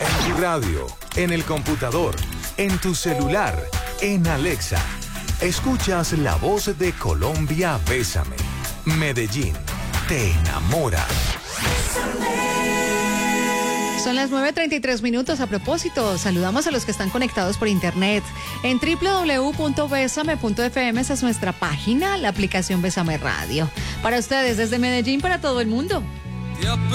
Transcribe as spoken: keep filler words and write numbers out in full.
En tu radio, en el computador, en tu celular, en Alexa. Escuchas la voz de Colombia, Bésame. Medellín, te enamora. Son las nueve treinta y tres minutos. A propósito, saludamos a los que están conectados por internet. En doble u doble u doble u punto besame punto efe eme, esa es nuestra página, la aplicación Bésame Radio. Para ustedes desde Medellín, para todo el mundo.